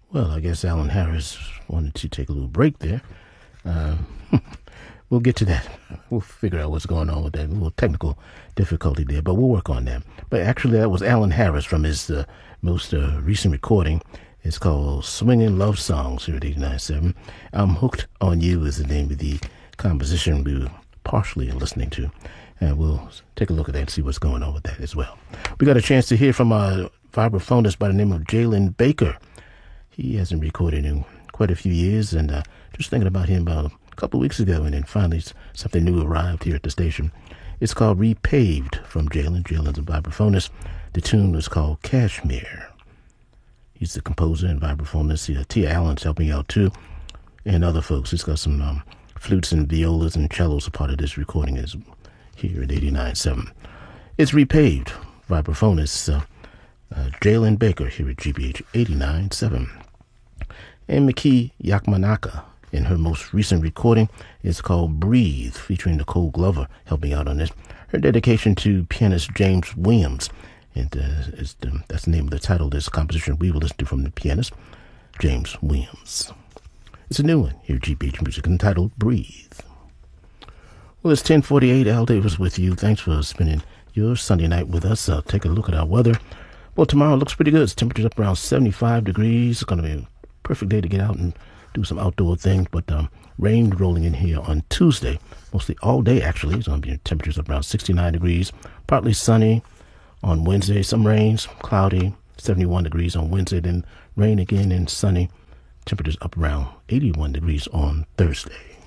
Well, I guess Alan Harris wanted to take a little break there. Uh, we'll get to that. We'll figure out what's going on with that. A little technical difficulty there, but we'll work on that. But actually, that was Alan Harris from his most recent recording. It's called Swinging Love Songs here at 89.7. I'm Hooked on You is the name of the composition we were partially listening to. And we'll take a look at that and see what's going on with that as well. We got a chance to hear from a vibraphonist by the name of Jalen Baker. He hasn't recorded in quite a few years, and just thinking about him about a couple of weeks ago, and then finally something new arrived here at the station. It's called Repaved from Jalen. Jalen's a vibraphonist. The tune was called Kashmir. He's the composer and vibraphonist. Tia Allen's helping out too, and other folks. He's got some flutes and violas and cellos a part of this recording is here at 89.7. It's Repaved, vibraphonist Jalen Baker here at GBH 89.7. And Miki Yakmanaka in her most recent recording is called Breathe, featuring Nicole Glover helping out on this. Her dedication to pianist James Williams. And that's the name of the title of this composition we will listen to from the pianist, James Williams. It's a new one here at GBH Music entitled Breathe. Well, it's 10:48. Al Davis with you. Thanks for spending your Sunday night with us. Take a look at our weather. Well, tomorrow looks pretty good. Temperature's up around 75 degrees. It's going to be a perfect day to get out and do some outdoor things. But rain rolling in here on Tuesday, mostly all day actually. It's going to be temperatures up around 69 degrees. Partly sunny on Wednesday. Some rains, cloudy, 71 degrees on Wednesday. Then rain again and sunny. Temperatures up around 81 degrees on Thursday.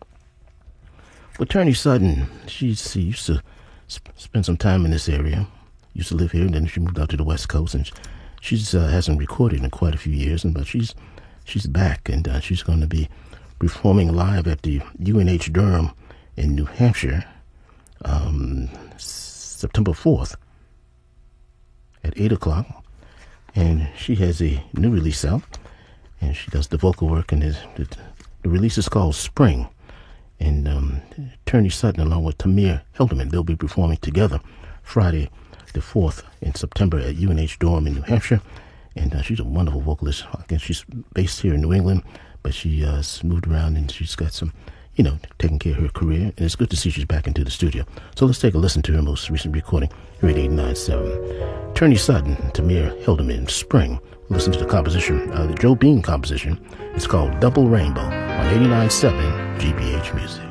Well, Turney Sutton, she used to spend some time in this area. Used to live here, and then she moved out to the West Coast, and she's hasn't recorded in quite a few years, but she's back, and she's going to be performing live at the UNH Durham in New Hampshire, September 4th at 8 o'clock, and she has a new release out, and she does the vocal work, and the release is called Spring, and Turney Sutton along with Tamir Hilderman, they'll be performing together Friday the 4th in September at UNH Durham in New Hampshire. And she's a wonderful vocalist. Again, she's based here in New England, but she has moved around and she's got some, taking care of her career. And it's good to see she's back into the studio. So let's take a listen to her most recent recording here at 89.7. Turney Sutton, Tamir Hilderman, Spring. Listen to the composition, the Joe Bean composition. It's called Double Rainbow on 89.7 GBH Music.